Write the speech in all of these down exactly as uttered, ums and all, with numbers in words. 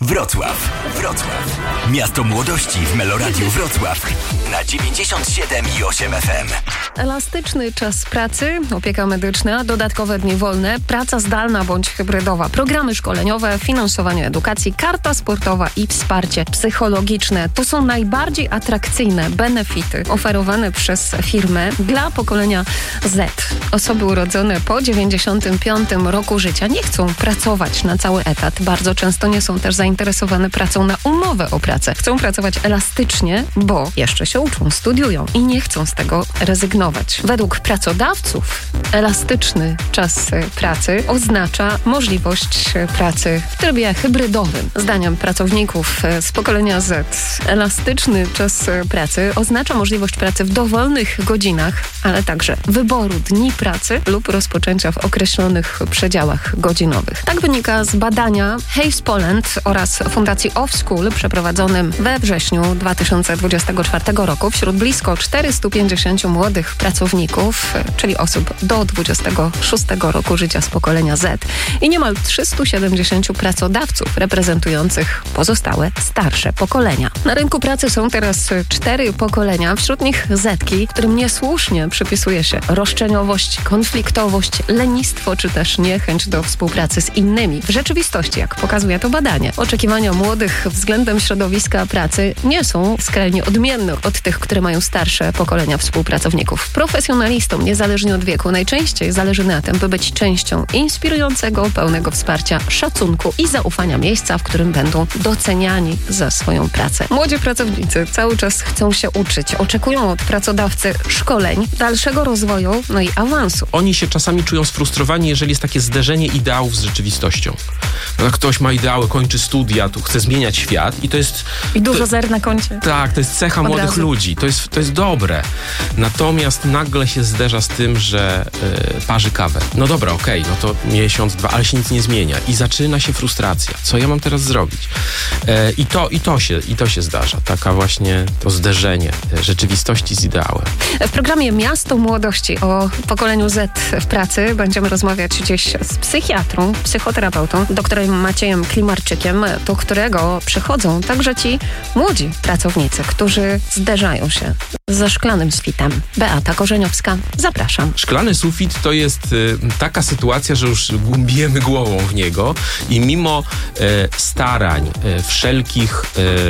Wrocław. Wrocław. Miasto młodości w Meloradiu Wrocław na dziewięćdziesiąt siedem i osiem F M. Elastyczny czas pracy, opieka medyczna, dodatkowe dni wolne, praca zdalna bądź hybrydowa, programy szkoleniowe, finansowanie edukacji, karta sportowa i wsparcie psychologiczne. To są najbardziej atrakcyjne benefity oferowane przez firmę dla pokolenia Z. Osoby urodzone po dziewięćdziesiątym piątym roku życia nie chcą pracować na cały etat. Bardzo często nie są też zainteresowane pracą na umowę o pracę. Chcą pracować elastycznie, bo jeszcze się uczą, studiują i nie chcą z tego rezygnować. Według pracodawców elastyczny czas pracy oznacza możliwość pracy w trybie hybrydowym. Zdaniem pracowników z pokolenia Z elastyczny czas pracy oznacza możliwość pracy w dowolnych godzinach, ale także wyboru dni pracy lub rozpoczęcia w określonych przedziałach godzinowych. Tak wynika z badania Hays Poland oraz Fundacji Offschool przeprowadzonym we wrześniu dwa tysiące dwudziestego czwartego roku wśród blisko czterystu pięćdziesięciu młodych pracowników, czyli osób do dwudziestego szóstego roku życia z pokolenia Z i niemal trzystu siedemdziesięciu pracodawców reprezentujących pozostałe starsze pokolenia. Na rynku pracy są teraz cztery pokolenia, wśród nich Zetki, którym niesłusznie przypisuje się roszczeniowość, konfliktowość, lenistwo czy też niechęć do współpracy z innymi. W rzeczywistości, jak pokazuje to badanie, oczekiwania młodych względem środowiska pracy nie są skrajnie odmienne od tych, które mają starsze pokolenia współpracowników. Profesjonalistom, niezależnie od wieku, najczęściej zależy na tym, by być częścią inspirującego, pełnego wsparcia, szacunku i zaufania miejsca, w którym będą doceniani za swoją pracę. Młodzi pracownicy cały czas chcą się uczyć, oczekują od pracodawcy szkoleń, dalszego rozwoju, no i awansu. Oni się czasami czują sfrustrowani, jeżeli jest takie zderzenie ideałów z rzeczywistością. No, ktoś ma ideały, kończy studia, tu chce zmieniać świat i to jest... I dużo to, zer na koncie. Tak, to jest cecha Od młodych razu. ludzi. To jest, to jest dobre. Natomiast nagle się zderza z tym, że y, parzy kawę. No dobra, okej, okay, no to miesiąc, dwa, ale się nic nie zmienia. I zaczyna się frustracja. Co ja mam teraz zrobić? E, i, to, i, to się, I to się zdarza. Taka właśnie to zderzenie rzeczywistości z ideałem. W programie Miasto Młodości o pokoleniu Z w pracy będziemy rozmawiać dziś z psychiatrą, psychoterapeutą, doktorem Maciejem Klimarczykiem, do którego przychodzą także ci młodzi pracownicy, którzy zderzają się ze szklanym sufitem. Beata Korzeniowska, zapraszam. Szklany sufit to jest y, taka sytuacja, że już głębijemy głową w niego i mimo y, starań, y, wszelkich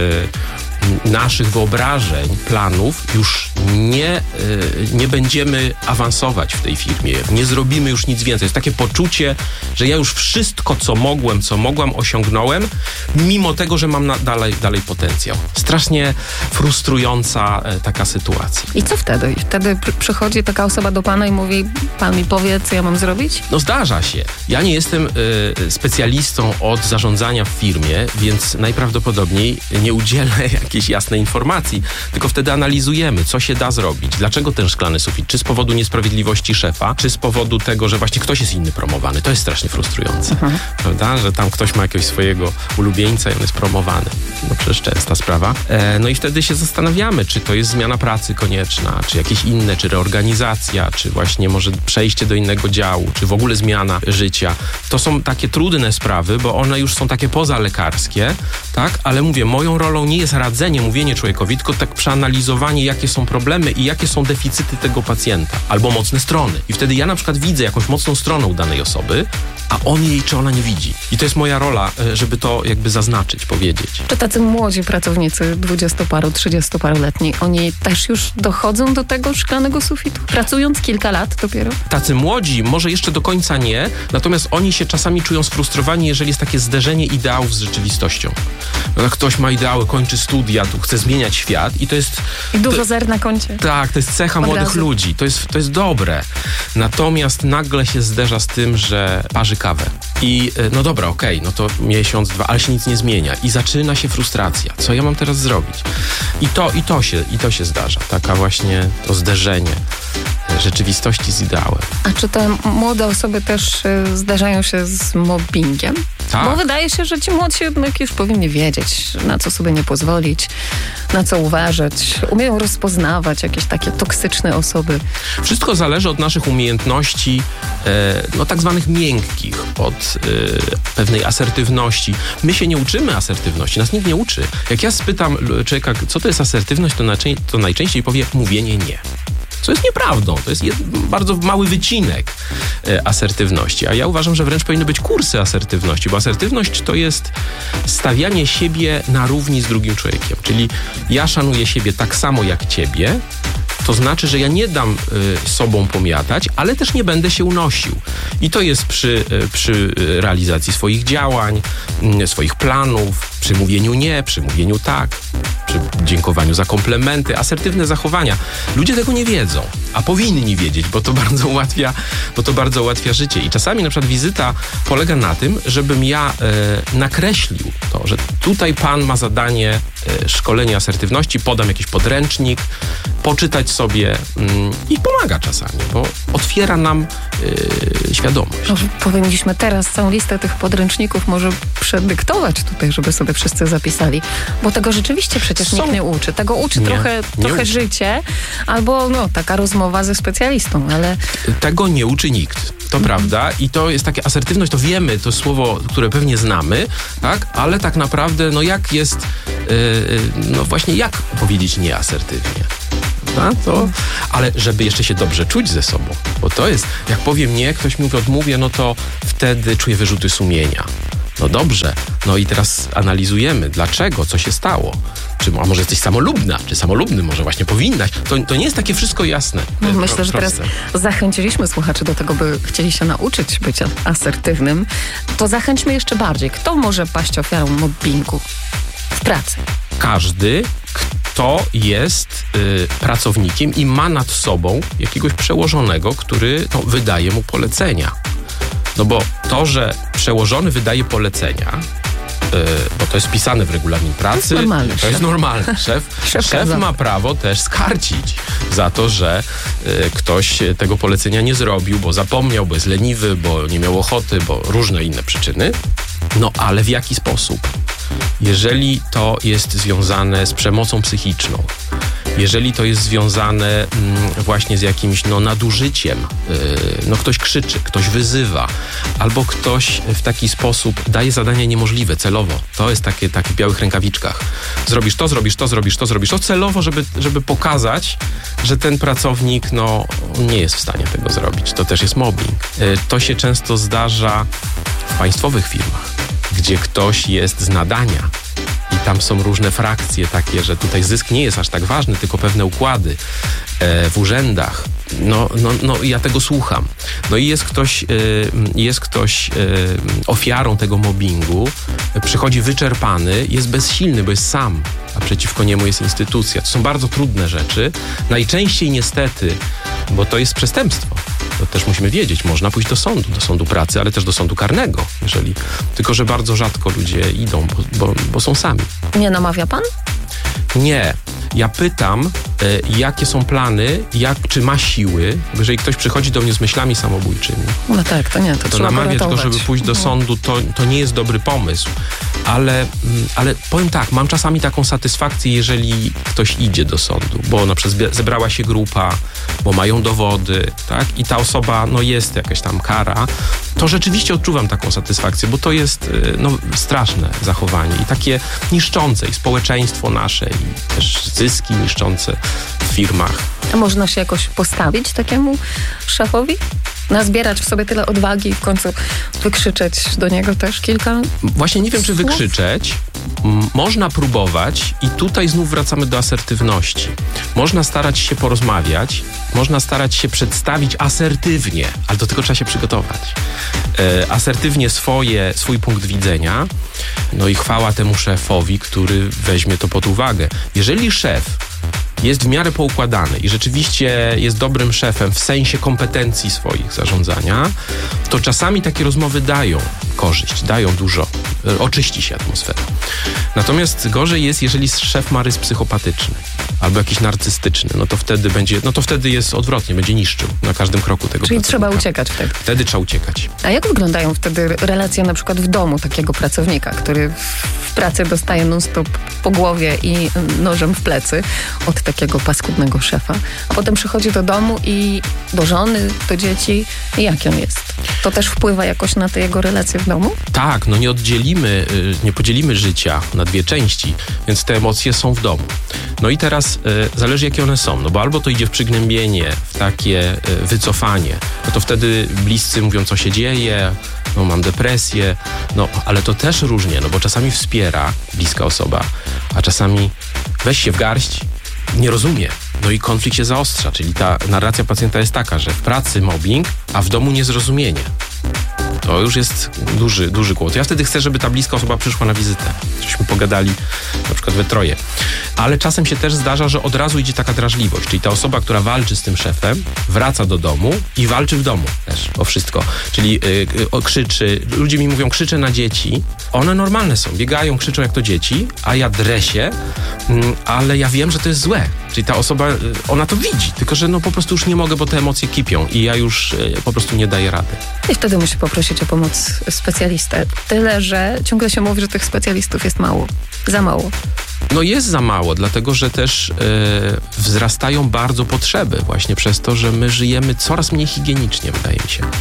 y, naszych wyobrażeń, planów, już nie, y, nie będziemy awansować w tej firmie. Nie zrobimy już nic więcej. Jest takie poczucie, że ja już wszystko, co mogłem, co mogłam, osiągnąłem, mimo tego, że mam na, dalej, dalej potencjał. Strasznie frustrująca y, taka sytuacja. I co wtedy? I wtedy pr- przychodzi taka osoba do pana i mówi, pan mi powie, co ja mam zrobić? No zdarza się. Ja nie jestem y, specjalistą od zarządzania w firmie, więc najprawdopodobniej nie udzielę jakiejś jasnej informacji, tylko wtedy analizujemy, co się da zrobić. Dlaczego ten szklany sufit? Czy z powodu niesprawiedliwości szefa, czy z powodu tego, że właśnie ktoś jest inny promowany? To jest strasznie frustrujące. Mhm. Prawda? Że tam ktoś ma jakiegoś swojego ulubieńca i on jest promowany. No przecież częsta sprawa. E, no i wtedy się zastanawiamy, czy to jest zmiana pracy konieczna, czy jakieś inne, czy reorganizacja, czy właśnie może przejście do innego działu, czy w ogóle zmiana życia. To są takie trudne sprawy, bo one już są takie pozalekarskie, tak? Ale mówię, moją rolą nie jest radzenie, mówienie człowiekowi, tylko tak przeanalizowanie, jakie są problemy i jakie są deficyty tego pacjenta, albo mocne strony. I wtedy ja na przykład widzę jakąś mocną stronę u danej osoby, a on jej czy ona nie widzi. I to jest moja rola, żeby to jakby zaznaczyć, powiedzieć. Czy tacy młodzi pracownicy, dwudziestoparu, trzydziestoparoletni, oni też już dochodzą do tego szklanego sufitu? Pracując kilka lat dopiero? Tacy młodzi może jeszcze do końca nie, natomiast oni się czasami czują sfrustrowani, jeżeli jest takie zderzenie ideałów z rzeczywistością. No, ktoś ma ideały, kończy studia, tu chce zmieniać świat i to jest... I dużo to, zer na koncie. Tak, to jest cecha Od młodych razu. ludzi. To jest, to jest dobre. Natomiast nagle się zderza z tym, że parzy kawę. I no dobra, okej, okay, no to miesiąc, dwa, ale się nic nie zmienia. I zaczyna się frustracja. Co ja mam teraz zrobić? I to, i to, się, i to się zdarza. Taka właśnie to zderzenie rzeczywistości z ideałem. A czy te młode osoby też y, zdarzają się z mobbingiem? Tak. Bo wydaje się, że ci młodsi jednak już powinni wiedzieć, na co sobie nie pozwolić, na co uważać. Umieją rozpoznawać jakieś takie toksyczne osoby. Wszystko zależy od naszych umiejętności, e, no tak zwanych miękkich, od e, pewnej asertywności. My się nie uczymy asertywności, nas nikt nie uczy. Jak ja spytam człowieka, co to jest asertywność, to, naczę- to najczęściej powie mówienie nie. Co jest nieprawdą. To jest jed, bardzo mały wycinek e, asertywności. A ja uważam, że wręcz powinny być kursy asertywności, bo asertywność to jest stawianie siebie na równi z drugim człowiekiem. Czyli ja szanuję siebie tak samo jak ciebie, to znaczy, że ja nie dam y, sobą pomiatać, ale też nie będę się unosił. I to jest przy, y, przy realizacji swoich działań, y, swoich planów, przy mówieniu nie, przy mówieniu tak, przy dziękowaniu za komplementy, asertywne zachowania. Ludzie tego nie wiedzą, a powinni wiedzieć, bo to bardzo ułatwia, bo to bardzo ułatwia życie. I czasami na przykład wizyta polega na tym, żebym ja y, nakreślił to, że tutaj pan ma zadanie y, szkolenia asertywności, podam jakiś podręcznik, poczytać sobie mm, i pomaga czasami, bo otwiera nam yy, świadomość. No, powinniśmy teraz całą listę tych podręczników może przedyktować tutaj, żeby sobie wszyscy zapisali, bo tego rzeczywiście przecież Są... nikt nie uczy. Tego uczy nie, trochę, nie trochę uczy. życie, albo no, taka rozmowa ze specjalistą, ale... Tego nie uczy nikt, to mm. prawda, i to jest takie asertywność, to wiemy, to słowo, które pewnie znamy, tak, ale tak naprawdę, no jak jest, yy, no właśnie jak powiedzieć nieasertywnie? A, to, ale żeby jeszcze się dobrze czuć ze sobą, bo to jest, jak powiem nie, ktoś mi odmówi, no to wtedy czuję wyrzuty sumienia. No dobrze, no i teraz analizujemy, dlaczego, co się stało. Czy, a może jesteś samolubna, czy samolubny może właśnie powinnaś. To, to nie jest takie wszystko jasne. No, pro, myślę, że teraz zachęciliśmy słuchaczy do tego, by chcieli się nauczyć być asertywnym. To zachęćmy jeszcze bardziej. Kto może paść ofiarą mobbingu w pracy? Każdy, kto jest y, pracownikiem i ma nad sobą jakiegoś przełożonego, który no, wydaje mu polecenia. No bo to, że przełożony wydaje polecenia, y, bo to jest wpisane w regulamin pracy, to jest normalne. To jest normalne. Szef, Szef, szef ma prawo też skarcić za to, że y, ktoś tego polecenia nie zrobił, bo zapomniał, bo jest leniwy, bo nie miał ochoty, bo różne inne przyczyny. No ale w jaki sposób? Jeżeli to jest związane z przemocą psychiczną, jeżeli to jest związane mm, właśnie z jakimś no, nadużyciem, yy, no ktoś krzyczy, ktoś wyzywa, albo ktoś w taki sposób daje zadania niemożliwe, celowo. To jest takie, takie w białych rękawiczkach. Zrobisz to, zrobisz to, zrobisz to, zrobisz to, celowo, żeby, żeby pokazać, że ten pracownik no, nie jest w stanie tego zrobić. To też jest mobbing. Yy, to się często zdarza w państwowych firmach, gdzie ktoś jest z nadania i tam są różne frakcje takie, że tutaj zysk nie jest aż tak ważny, tylko pewne układy e, w urzędach. No, no, no ja tego słucham. No i jest ktoś, e, jest ktoś e, ofiarą tego mobbingu, przychodzi wyczerpany, jest bezsilny, bo jest sam, a przeciwko niemu jest instytucja. To są bardzo trudne rzeczy. Najczęściej niestety, bo to jest przestępstwo. To też musimy wiedzieć, można pójść do sądu, do sądu pracy, ale też do sądu karnego, jeżeli, tylko że bardzo rzadko ludzie idą, bo, bo, bo są sami. Nie namawia pan? Nie. Ja pytam, e, jakie są plany, jak, czy ma siły, bo jeżeli ktoś przychodzi do mnie z myślami samobójczymi, no tak, to nie, to, to trzeba namawiać go, poratować. żeby pójść do sądu, to, to nie jest dobry pomysł. Ale, ale powiem tak, mam czasami taką satysfakcję, jeżeli ktoś idzie do sądu, bo na przykład zebrała się grupa, bo mają dowody, tak? I ta osoba, no jest jakaś tam kara, to rzeczywiście odczuwam taką satysfakcję, bo to jest no, straszne zachowanie i takie niszczące i społeczeństwo nasze i też zyski niszczące w firmach. A można się jakoś postawić takiemu szefowi? Nazbierać w sobie tyle odwagi i w końcu wykrzyczeć do niego też kilka Właśnie nie wiem, czy słów? wykrzyczeć. M- można próbować i tutaj znów wracamy do asertywności. Można starać się porozmawiać, można starać się przedstawić asertywnie, ale do tego trzeba się przygotować. E, asertywnie swoje, swój punkt widzenia, no i chwała temu szefowi, który weźmie to pod uwagę. Jeżeli szef jest w miarę poukładany i rzeczywiście jest dobrym szefem w sensie kompetencji swoich zarządzania, to czasami takie rozmowy dają korzyść, dają dużo y, oczyści się atmosfera. Natomiast gorzej jest, jeżeli szef ma rys psychopatyczny albo jakiś narcystyczny, no to wtedy będzie, no to wtedy jest odwrotnie, będzie niszczył na każdym kroku tego Czyli pracownika. trzeba uciekać wtedy. Wtedy trzeba uciekać. A jak wyglądają wtedy relacje na przykład w domu takiego pracownika, który w pracy dostaje non-stop po głowie i nożem w plecy od takiego paskudnego szefa, a potem przychodzi do domu i do żony, do dzieci. I jak on jest? To też wpływa jakoś na te jego relacje w domu? Tak, no nie oddzielimy, nie podzielimy życia na dwie części, więc te emocje są w domu. No i teraz y, zależy, jakie one są, no bo albo to idzie w przygnębienie, w takie y, wycofanie, no to wtedy bliscy mówią, co się dzieje, no mam depresję, no ale to też różnie, no bo czasami wspiera bliska osoba, a czasami weź się w garść, nie rozumie. No i konflikt się zaostrza, czyli ta narracja pacjenta jest taka, że w pracy mobbing, a w domu niezrozumienie. To już jest duży, duży kłopot. Ja wtedy chcę, żeby ta bliska osoba przyszła na wizytę. Żebyśmy pogadali na przykład we troje. Ale czasem się też zdarza, że od razu idzie taka drażliwość. Czyli ta osoba, która walczy z tym szefem, wraca do domu i walczy w domu też o wszystko. Czyli yy, yy, krzyczy. Ludzie mi mówią, krzyczę na dzieci. One normalne są. Biegają, krzyczą jak to dzieci, a ja dresie, yy, ale ja wiem, że to jest złe. Czyli ta osoba, yy, ona to widzi. Tylko, że no po prostu już nie mogę, bo te emocje kipią i ja już yy, po prostu nie daję rady. I wtedy musi poprosić o pomoc specjalistę. Tyle, że ciągle się mówi, że tych specjalistów jest mało. Za mało. No jest za mało, dlatego że też e, wzrastają bardzo potrzeby właśnie przez to, że my żyjemy coraz mniej higienicznie, wydaje mi się.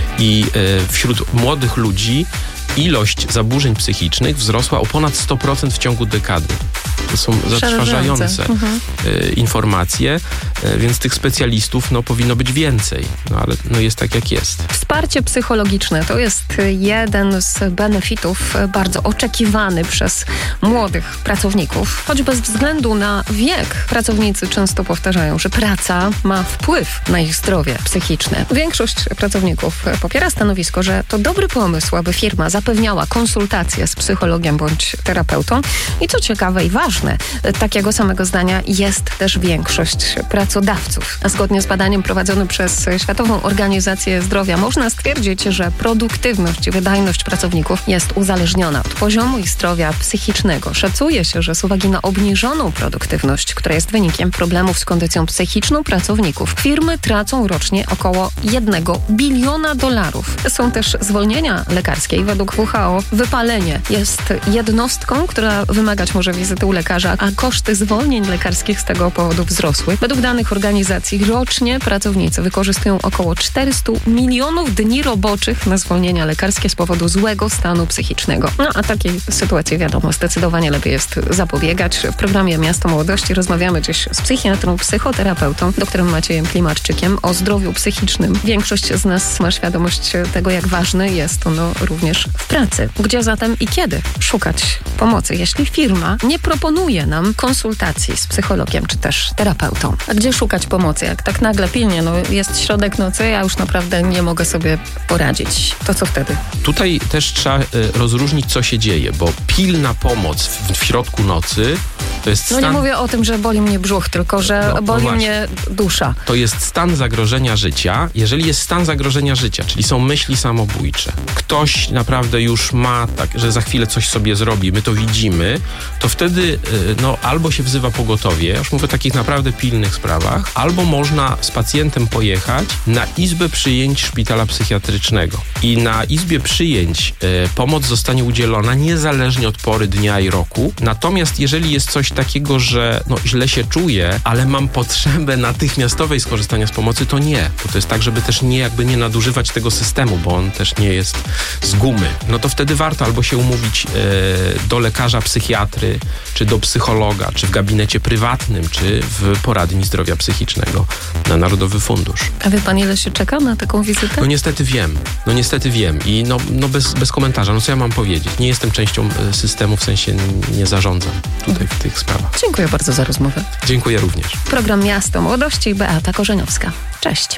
I e, wśród młodych ludzi ilość zaburzeń psychicznych wzrosła o ponad sto procent w ciągu dekady. To są zatrważające mhm. y, informacje, y, więc tych specjalistów no, powinno być więcej, no ale no, jest tak jak jest. Wsparcie psychologiczne to jest jeden z benefitów bardzo oczekiwany przez młodych pracowników. Choć bez względu na wiek pracownicy często powtarzają, że praca ma wpływ na ich zdrowie psychiczne. Większość pracowników popiera stanowisko, że to dobry pomysł, aby firma zapewniała konsultacje z psychologiem bądź terapeutą. I co ciekawe i ważne, takiego samego zdania jest też większość pracodawców. A zgodnie z badaniem prowadzonym przez Światową Organizację Zdrowia można stwierdzić, że produktywność i wydajność pracowników jest uzależniona od poziomu ich zdrowia psychicznego. Szacuje się, że z uwagi na obniżoną produktywność, która jest wynikiem problemów z kondycją psychiczną pracowników, firmy tracą rocznie około jednego biliona dolarów. Są też zwolnienia lekarskie i według W H O wypalenie jest jednostką, która wymagać może wizyty u lekarza, a koszty zwolnień lekarskich z tego powodu wzrosły. Według danych organizacji rocznie pracownicy wykorzystują około czterysta milionów dni roboczych na zwolnienia lekarskie z powodu złego stanu psychicznego. No a takiej sytuacji wiadomo, zdecydowanie lepiej jest zapobiegać. W programie Miasto Młodości rozmawiamy dziś z psychiatrą, psychoterapeutą, doktorem Maciejem Klimarczykiem o zdrowiu psychicznym. Większość z nas ma świadomość tego, jak ważne jest ono również w pracy. Gdzie zatem i kiedy szukać pomocy, jeśli firma nie proponuje nam konsultacji z psychologiem czy też terapeutą? A gdzie szukać pomocy? Jak tak nagle pilnie, no jest środek nocy, ja już naprawdę nie mogę sobie poradzić. To co wtedy? Tutaj też trzeba y, rozróżnić, co się dzieje, bo pilna pomoc w, w środku nocy to jest stan... No nie mówię o tym, że boli mnie brzuch, tylko że no, boli no mnie dusza. To jest stan zagrożenia życia. Jeżeli jest stan zagrożenia życia, czyli są myśli samobójcze, ktoś naprawdę już ma tak, że za chwilę coś sobie zrobi, my to widzimy, to wtedy no, albo się wzywa pogotowie, już mówię o takich naprawdę pilnych sprawach, albo można z pacjentem pojechać na izbę przyjęć szpitala psychiatrycznego. I na izbie przyjęć e, pomoc zostanie udzielona niezależnie od pory dnia i roku. Natomiast jeżeli jest coś takiego, że no, źle się czuję, ale mam potrzebę natychmiastowej skorzystania z pomocy, to nie. Bo to jest tak, żeby też nie jakby nie nadużywać tego systemu, bo on też nie jest z gumy. No to wtedy warto albo się umówić e, do lekarza psychiatry, czy do psychologa, czy w gabinecie prywatnym, czy w poradni zdrowia psychicznego na Narodowy Fundusz. A wie pan, ile się czeka na taką wizytę? No niestety wiem. No niestety wiem. I no, no bez, bez komentarza. No co ja mam powiedzieć? Nie jestem częścią systemu, w sensie nie zarządzam tutaj w tych sprawach. Dziękuję bardzo za rozmowę. Dziękuję również. Program Miasto Młodości, Beata Korzeniowska. Cześć.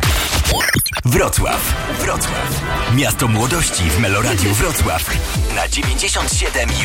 Wrocław. Wrocław. Miasto Młodości w Meloradiu Wrocław na dziewięćdziesiąt siedem i osiem F M.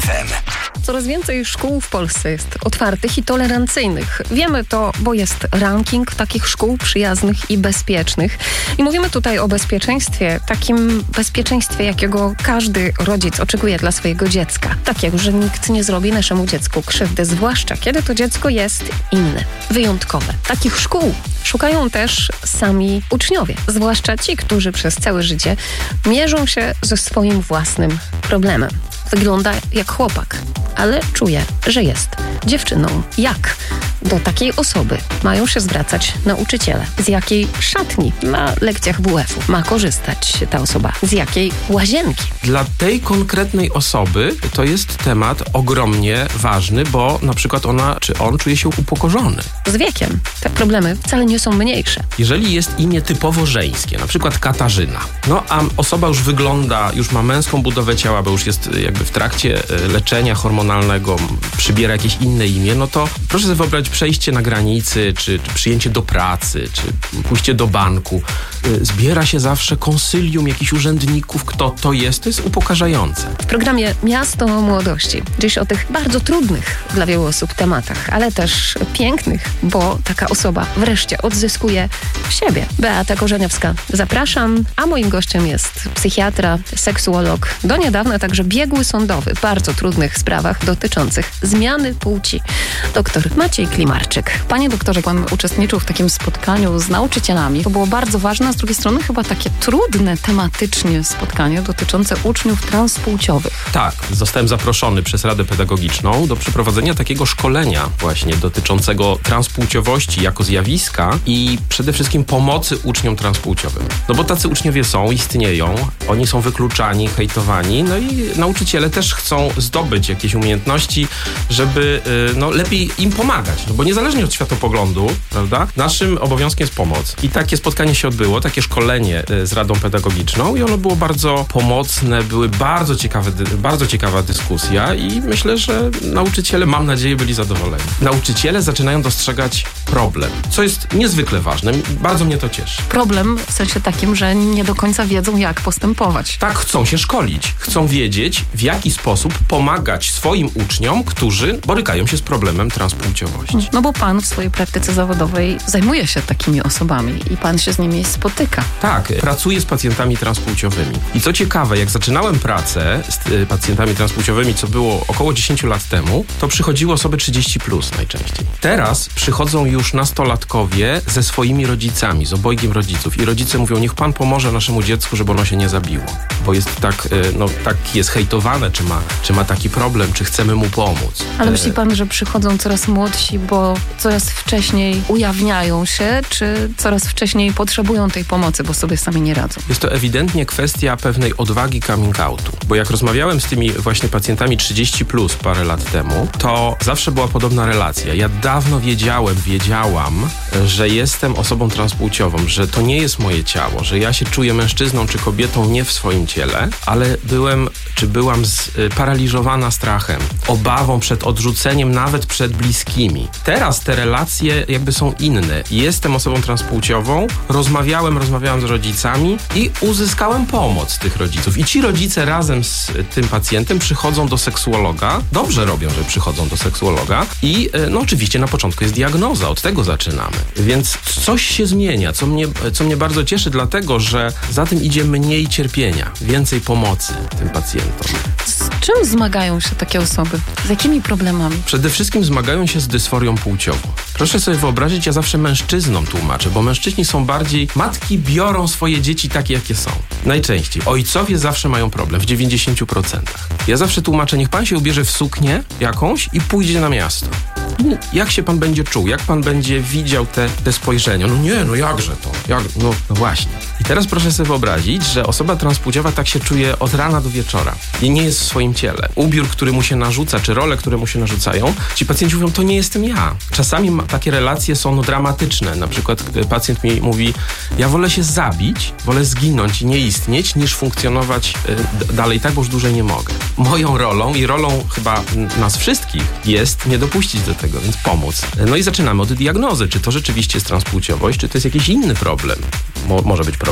F M. Coraz więcej szkół w Polsce jest otwartych i tolerancyjnych. Wiemy to, bo jest ranking takich szkół przyjaznych i bezpiecznych. I mówimy tutaj o bezpieczeństwie, takim bezpieczeństwie, jakiego każdy rodzic oczekuje dla swojego dziecka. Takiego, że nikt nie zrobi naszemu dziecku krzywdy, zwłaszcza kiedy to dziecko jest inne, wyjątkowe. Takich szkół szukają też sami uczniowie, zwłaszcza ci, którzy przez całe życie mierzą się ze swoim własnym problemem. Wygląda jak chłopak, ale czuje, że jest dziewczyną. Jak do takiej osoby mają się zwracać nauczyciele? Z jakiej szatni na lekcjach W F u ma korzystać ta osoba? Z jakiej łazienki? Dla tej konkretnej osoby to jest temat ogromnie ważny, bo na przykład ona czy on czuje się upokorzony. Z wiekiem te problemy wcale nie są mniejsze. Jeżeli jest imię typowo żeńskie, na przykład Katarzyna, no a osoba już wygląda, już ma męską budowę ciała, bo już jest jakby w trakcie leczenia hormonalnego, przybiera jakieś inne imię, no to proszę sobie wyobrazić przejście na granicy, czy, czy przyjęcie do pracy, czy pójście do banku. Zbiera się zawsze konsylium jakichś urzędników, kto to jest, to jest upokarzające. W programie Miasto Młodości dziś o tych bardzo trudnych dla wielu osób tematach, ale też pięknych, bo taka osoba wreszcie odzyskuje siebie. Beata Korzeniowska, zapraszam, a moim gościem jest psychiatra, seksuolog, do niedawna także biegły sądowy w bardzo trudnych sprawach dotyczących zmiany płci, doktor Maciej Klimarczyk. Panie doktorze, pan uczestniczył w takim spotkaniu z nauczycielami. To było bardzo ważne, a z drugiej strony chyba takie trudne tematycznie spotkanie dotyczące uczniów transpłciowych. Tak, zostałem zaproszony przez Radę Pedagogiczną do przeprowadzenia takiego szkolenia właśnie dotyczącego transpłciowości jako zjawiska i przede wszystkim pomocy uczniom transpłciowym. No bo tacy uczniowie są, istnieją, oni są wykluczani, hejtowani, no i nauczyciele też chcą zdobyć jakieś umiejętności, żeby no, lepiej im pomagać. No bo niezależnie od światopoglądu, prawda, naszym obowiązkiem jest pomoc. I takie spotkanie się odbyło, takie szkolenie z Radą Pedagogiczną i ono było bardzo pomocne, były bardzo ciekawe, bardzo ciekawa dyskusja i myślę, że nauczyciele, mam nadzieję, byli zadowoleni. Nauczyciele zaczynają dostrzegać problem, co jest niezwykle ważne. Bardzo mnie to cieszy. Problem w sensie takim, że nie do końca wiedzą, jak postępować. Tak, chcą się szkolić. Chcą wiedzieć, w jaki sposób pomagać swoim uczniom, którzy borykają się z problemem transpłciowości. No bo pan w swojej praktyce zawodowej zajmuje się takimi osobami i pan się z nimi spotyka. Tak, pracuję z pacjentami transpłciowymi. I co ciekawe, jak zaczynałem pracę z y, pacjentami transpłciowymi, co było około dziesięć lat temu, to przychodziły osoby trzydzieści plus najczęściej. Teraz przychodzą już nastolatkowie ze swoimi rodzicami, z obojgiem rodziców i rodzice mówią, niech pan pomoże naszemu dziecku, żeby ono się nie zabiło. Bo jest tak, y, no tak jest hejtowane, czy ma, czy ma taki problem, czy chcemy mu pomóc. Ale myśli pan, że przychodzą coraz młodsi, bo coraz wcześniej ujawniają się, czy coraz wcześniej potrzebują tej pomocy, bo sobie sami nie radzą? Jest to ewidentnie kwestia pewnej odwagi coming outu. Bo jak rozmawiałem z tymi właśnie pacjentami trzydzieści plus parę lat temu, to zawsze była podobna relacja. Ja dawno wiedziałem, wiedziałam, że jestem osobą transpłciową, że to nie jest moje ciało, że ja się czuję mężczyzną czy kobietą nie w swoim ciele, ale byłem, czy byłam z, y, paraliżowana strachem, obawą przed odrzuceniem, nawet przed bliskimi. Teraz te relacje jakby są inne. Jestem osobą transpłciową, rozmawiałem, rozmawiałem z rodzicami i uzyskałem pomoc tych rodziców. I ci rodzice razem z tym pacjentem przychodzą do seksuologa. Dobrze robią, że przychodzą do seksuologa i no oczywiście na początku jest diagnoza, od tego zaczynamy. Więc coś się zmienia, co mnie, co mnie bardzo cieszy, dlatego, że za tym idzie mniej cierpienia, więcej pomocy tym pacjentom. Z czym zmagają się takie osoby? Z jakimi problemami? Przede wszystkim zmagają się z dysforią płciową. Proszę sobie wyobrazić, ja zawsze mężczyznom tłumaczę, bo mężczyźni są bardziej... Matki biorą swoje dzieci takie, jakie są. Najczęściej. Ojcowie zawsze mają problem, w dziewięćdziesięciu procentach. Ja zawsze tłumaczę, niech pan się ubierze w suknię jakąś i pójdzie na miasto. Jak się pan będzie czuł? Jak pan będzie widział te, te spojrzenia? No nie, no jakże to? Jak? No, no właśnie. I teraz proszę sobie wyobrazić, że osoba transpłciowa tak się czuje od rana do wieczora i nie jest w swoim ciele. Ubiór, który mu się narzuca, czy role, które mu się narzucają, ci pacjenci mówią, to nie jestem ja. Czasami ma, takie relacje są no, dramatyczne. Na przykład pacjent mi mówi, ja wolę się zabić, wolę zginąć i nie istnieć, niż funkcjonować y, dalej tak, bo już dłużej nie mogę. Moją rolą i rolą chyba nas wszystkich jest nie dopuścić do tego, więc pomóc. No i zaczynamy od diagnozy, czy to rzeczywiście jest transpłciowość, czy to jest jakiś inny problem. Mo- może być problem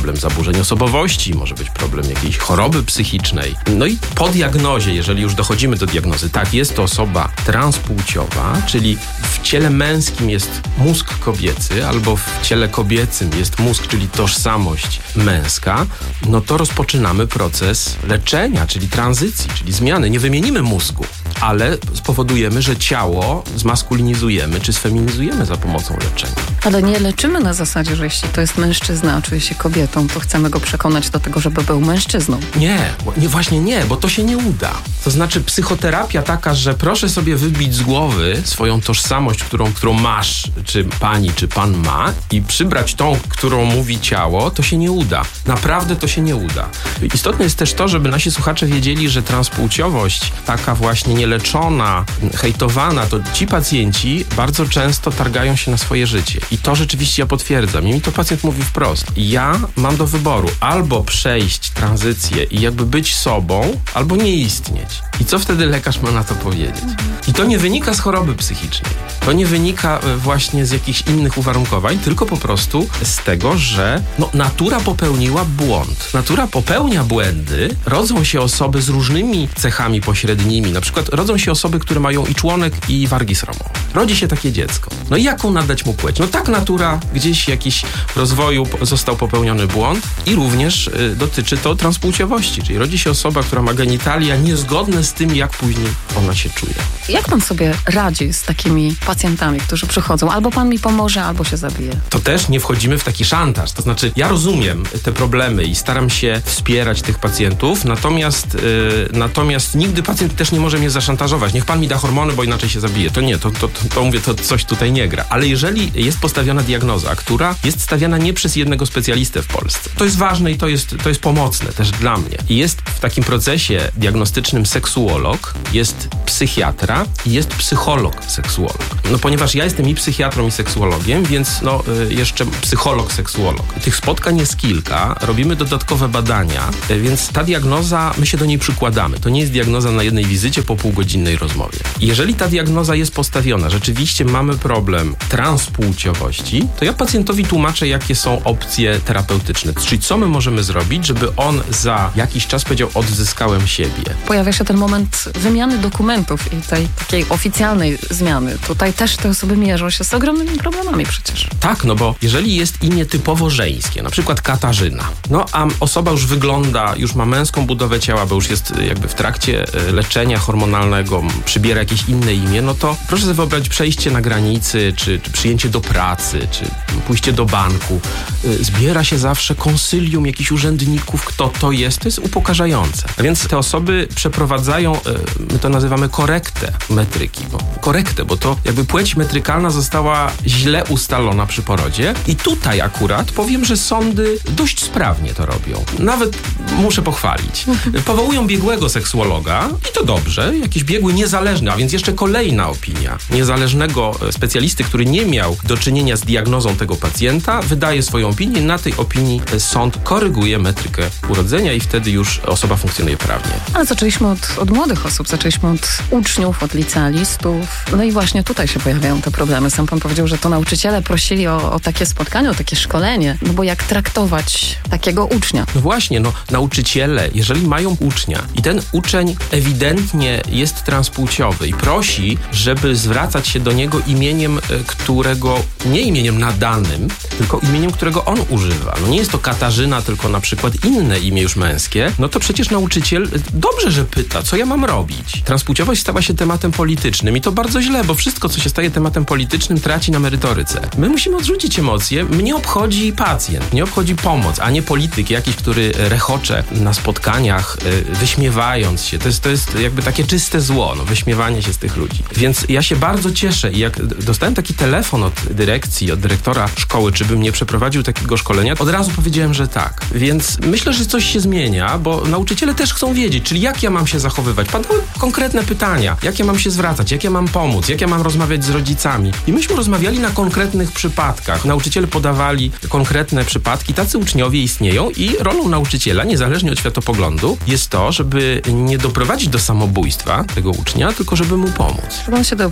problem zaburzeń osobowości, może być problem jakiejś choroby psychicznej. No i po diagnozie, jeżeli już dochodzimy do diagnozy, tak, jest to osoba transpłciowa, czyli w ciele męskim jest mózg kobiecy, albo w ciele kobiecym jest mózg, czyli tożsamość męska, no to rozpoczynamy proces leczenia, czyli tranzycji, czyli zmiany. Nie wymienimy mózgu, ale spowodujemy, że ciało zmaskulinizujemy czy sfeminizujemy za pomocą leczenia. Ale nie leczymy na zasadzie, że jeśli to jest mężczyzna, a czuje się kobietą, to chcemy go przekonać do tego, żeby był mężczyzną. Nie, nie, właśnie nie, bo to się nie uda. To znaczy psychoterapia taka, że proszę sobie wybić z głowy swoją tożsamość, którą, którą masz, czy pani, czy pan ma i przybrać tą, którą mówi ciało, to się nie uda. Naprawdę to się nie uda. Istotne jest też to, żeby nasi słuchacze wiedzieli, że transpłciowość, taka właśnie nieleczona, hejtowana, to ci pacjenci bardzo często targają się na swoje życie. I to rzeczywiście ja potwierdzam. I mi to pacjent mówi wprost. Ja mam do wyboru albo przejść tranzycję i jakby być sobą, albo nie istnieć. I co wtedy lekarz ma na to powiedzieć? I to nie wynika z choroby psychicznej. To nie wynika właśnie z jakichś innych uwarunkowań, tylko po prostu z tego, że no, natura popełniła błąd. Natura popełnia błędy, rodzą się osoby z różnymi cechami pośrednimi. Na przykład rodzą się osoby, które mają i członek, i wargi sromowe. Rodzi się takie dziecko. No i jaką nadać mu płeć? No tak natura gdzieś jakiś w rozwoju został popełniony błąd i również y, dotyczy to transpłciowości, czyli rodzi się osoba, która ma genitalia niezgodne z tym, jak później ona się czuje. Jak pan sobie radzi z takimi pacjentami, którzy przychodzą? Albo pan mi pomoże, albo się zabije. To też nie wchodzimy w taki szantaż. To znaczy, ja rozumiem te problemy i staram się wspierać tych pacjentów, natomiast, yy, natomiast nigdy pacjent też nie może mnie zaszantażować. Niech pan mi da hormony, bo inaczej się zabije. To nie, to, to, to, to mówię, to coś tutaj nie gra. Ale jeżeli jest postawiona diagnoza, która jest stawiana nie przez jednego specjalistę w Polsce, to jest ważne i to jest, to jest pomocne też dla mnie. I jest w takim procesie diagnostycznym seksuolog, jest psychiatra i jest psycholog seksuolog. No ponieważ ja jestem i psychiatrą, i seksuologiem, więc no y, jeszcze psycholog seksuolog. Tych spotkań jest kilka, robimy dodatkowe badania, y, więc ta diagnoza, my się do niej przykładamy. To nie jest diagnoza na jednej wizycie po półgodzinnej rozmowie. I jeżeli ta diagnoza jest postawiona, rzeczywiście mamy problem transpłciowości, to ja pacjentowi tłumaczę, jakie są opcje terapeutyczne. Czyli co my możemy zrobić, żeby on za jakiś czas powiedział, odzyskałem siebie. Pojawia się ten moment wymiany dokumentów i tej takiej oficjalnej zmiany. Tutaj też te osoby mierzą się z ogromnymi problemami przecież. Tak, no bo jeżeli jest imię typowo żeńskie, na przykład Katarzyna, no a osoba już wygląda, już ma męską budowę ciała, bo już jest jakby w trakcie leczenia hormonalnego, przybiera jakieś inne imię, no to proszę sobie wyobrazić przejście na granicy, czy, czy przyjęcie do pracy, czy pójście do banku. Zbiera się zawsze konsylium jakichś urzędników, kto to jest, to jest upokarzające. A więc te osoby przeprowadzają, my to nazywamy korektę metryki, bo, korektę, bo to jakby płeć metrykalna została źle ustalona przy porodzie i tutaj akurat powiem, że sądy dość sprawnie to robią. Nawet muszę pochwalić. Powołują biegłego seksuologa i to dobrze, jakiś biegły niezależny, a więc jeszcze kolejna opinia niezależnego specjalisty, który nie miał do czynienia z diagnozą tego pacjenta, wydaje swoją opinię, na tej opinii sąd koryguje metrykę urodzenia i wtedy już osoba funkcjonuje prawnie. Ale zaczęliśmy od, od młodych osób, zaczęliśmy od uczniów, od licealistów. No i właśnie tutaj się pojawiają te problemy. Sam pan powiedział, że to nauczyciele prosili o, o takie spotkanie, o takie szkolenie. No bo jak traktować takiego ucznia? No właśnie, no nauczyciele, jeżeli mają ucznia i ten uczeń ewidentnie jest transpłciowy i prosi, żeby zwracać się do niego imieniem, którego, nie imieniem nadanym, tylko imieniem, którego on używa. No nie jest to Katarzyna, tylko na przykład inne imię już męskie, no to przecież nauczyciel dobrze, że pyta, co ja mam robić. Transpłciowość stała się tematem politycznym i to bardzo źle, bo wszystko, co się staje tematem politycznym, traci na merytoryce. My musimy odrzucić emocje. Mnie obchodzi pacjent, mnie obchodzi pomoc, a nie polityk jakiś, który rechocze na spotkaniach, wyśmiewając się. To jest, to jest jakby takie czyste zło, no, wyśmiewanie się z tych ludzi. Więc ja się bardzo cieszę i jak dostałem taki telefon od dyrekcji, od dyrektora szkoły, czy bym nie przeprowadził takiego szkolenia, od razu powiedziałem, że tak. Więc myślę, że coś się zmienia, bo nauczyciele też chcą wiedzieć, czyli jak ja mam się zachowywać. Padały konkretne pytania. Jak ja mam się zwracać, jak ja mam pomóc, jak ja mam rozmawiać z rodzicami. I myśmy rozmawiali na konkretnych przypadkach. Nauczyciele podawali konkretne przypadki. Tacy uczniowie istnieją i rolą nauczyciela, niezależnie od światopoglądu, jest to, żeby nie doprowadzić do samobójstwa tego ucznia, tylko żeby mu pomóc. Żeby on się dobrze czuł. Żeby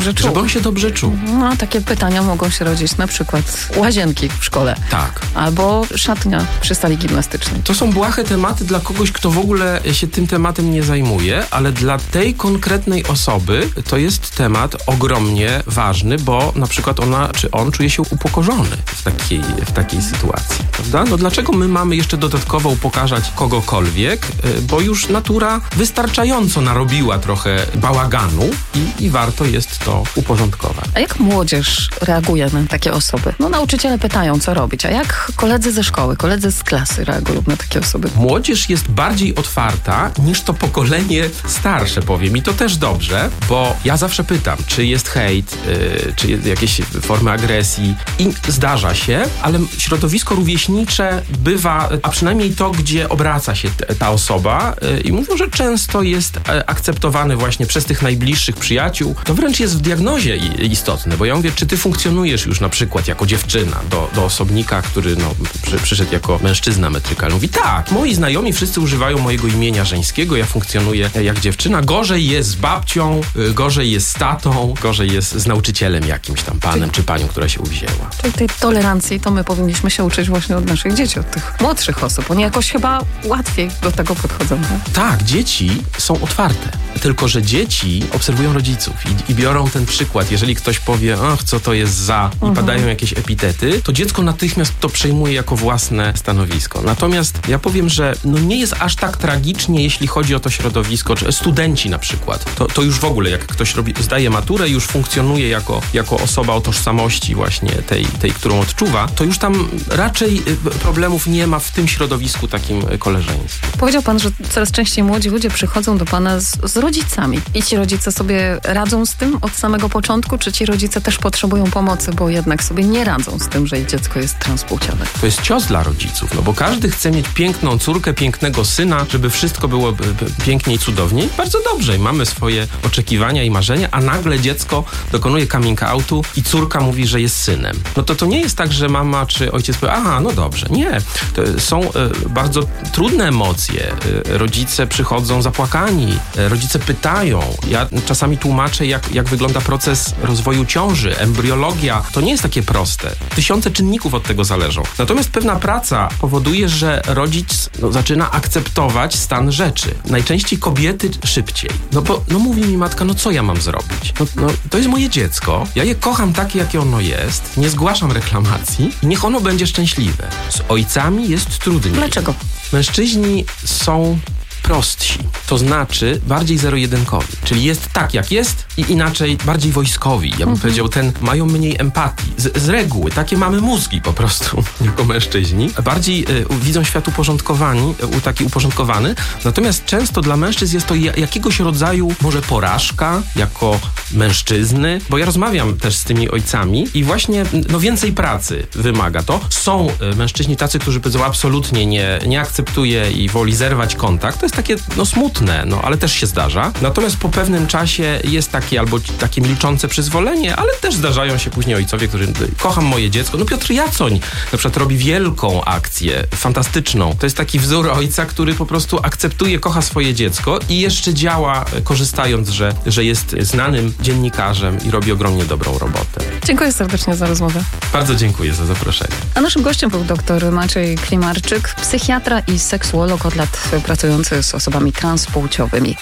on się dobrze czuł. No, takie pytania mogą się rodzić, na przykład łazienki w szkole. Tak. Albo szatnia przy sali gimnastycznej. To są błahe tematy dla kogoś, kto w ogóle się tym tematem nie zajmuje, ale dla tej konkretnej osoby to jest temat ogromnie ważny, bo na przykład ona czy on czuje się upokorzony w takiej, w takiej sytuacji, prawda? No dlaczego my mamy jeszcze dodatkowo upokarzać kogokolwiek, bo już natura wystarczająco narobiła trochę bałaganu i, i warto jest to uporządkować. A jak młodzież reaguje na takie osoby? No nauczyciele pytają, co robić, a jak koledzy ze szkoły, koledzy z klasy reagują na takie osoby? Młodzież jest bardziej otwarta niż to pokolenie starsze, powiem. I to też dobrze, bo ja zawsze pytam, czy jest hejt, yy, czy jest jakieś formy agresji. I zdarza się, ale środowisko rówieśnicze bywa, a przynajmniej to, gdzie obraca się t- ta osoba yy, i mówią, że często jest yy, akceptowany właśnie przez tych najbliższych przyjaciół. To wręcz jest w diagnozie i, istotne, bo ja mówię, czy ty funkcjonujesz już na przykład jako dziewczyna do, do osobnika, który no, przy, przyszedł jako mężczyzna metrykalny. Mówi, tak, moi znajomi wszyscy używają mojego imienia żeńskiego, ja funkcjonuję jak dziewczyna. Gorzej jest z babcią, yy, gorzej jest z tatą, gorzej jest z nauczycielem jakimś tam panem czy panią, która się uwzięła. Czyli tej tolerancji to my powinniśmy się uczyć właśnie od naszych dzieci, od tych młodszych osób. Oni jakoś chyba łatwiej do tego podchodzą. Nie? Tak, dzieci są otwarte. Tylko że dzieci obserwują rodziców i, i biorą ten przykład. Jeżeli ktoś powie, ach, co to jest za i mhm. padają jakieś epitety, to dziecko natychmiast to przejmuje jako własne stanowisko. Natomiast ja powiem, że no nie jest aż tak tragicznie, jeśli chodzi o to środowisko, czy studenci na przykład. To, to już w ogóle, jak ktoś robi, zdaje maturę, już funkcjonuje jako, jako osoba o tożsamości właśnie tej, tej, którą odczuwa, to już tam raczej problemów nie ma w tym środowisku takim koleżeńskim. Powiedział pan, że coraz częściej młodzi ludzie przychodzą do pana z, z rodzicami. I ci rodzice sobie radzą z tym od samego początku, czy ci rodzice też potrzebują pomocy, bo jednak sobie nie radzą z tym, że ich dziecko jest transpłciowe? To jest cios dla rodziców, no bo każdy chce mieć piękną córkę, pięknego syna, żeby wszystko było pięknie i cudownie. Bardzo dobrze. Mamy swoje oczekiwania i marzenia, a nagle dziecko dokonuje coming outu i córka mówi, że jest synem. No to to nie jest tak, że mama czy ojciec powie, aha, no dobrze. Nie. To są e, bardzo trudne emocje. E, rodzice przychodzą zapłakani. E, rodzice pytają. Ja czasami tłumaczę, jak, jak wygląda proces rozwoju ciąży, embriologia. To nie jest takie proste. Tysiące czynników od tego zależą. Natomiast pewna praca powoduje, że rodzic no, zaczyna akceptować stan rzeczy. Najczęściej kobiety szybciej. No bo no mówi mi matka, no co ja mam zrobić? No, no to jest moje dziecko. Ja je kocham takie, jakie ono jest. Nie zgłaszam reklamacji i niech ono będzie szczęśliwe. Z ojcami jest trudniej. Dlaczego? Mężczyźni są prostsi, to znaczy bardziej zero-jedynkowi, czyli jest tak jak jest i inaczej bardziej wojskowi. Ja bym mhm. powiedział, ten mają mniej empatii. Z, z reguły takie mamy mózgi po prostu jako mężczyźni. Bardziej y, widzą świat uporządkowani, y, taki uporządkowany, natomiast często dla mężczyzn jest to ja, jakiegoś rodzaju może porażka jako mężczyzny, bo ja rozmawiam też z tymi ojcami i właśnie no więcej pracy wymaga to. Są y, mężczyźni tacy, którzy powiedzą absolutnie nie, nie akceptuje i woli zerwać kontakt. To jest takie no smutne, no ale też się zdarza. Natomiast po pewnym czasie jest takie albo takie milczące przyzwolenie, ale też zdarzają się później ojcowie, którzy kocham moje dziecko. No Piotr Jacoń na przykład robi wielką akcję, fantastyczną. To jest taki wzór ojca, który po prostu akceptuje, kocha swoje dziecko i jeszcze działa, korzystając, że, że jest znanym dziennikarzem i robi ogromnie dobrą robotę. Dziękuję serdecznie za rozmowę. Bardzo dziękuję za zaproszenie. A naszym gościem był dr Maciej Klimarczyk, psychiatra i seksuolog od lat pracujący z osobami transpłciowymi.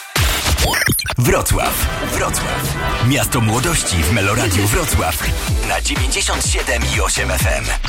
Wrocław. Wrocław. Miasto młodości w Meloradiu Wrocław na dziewięćdziesiąt siedem i osiem F M.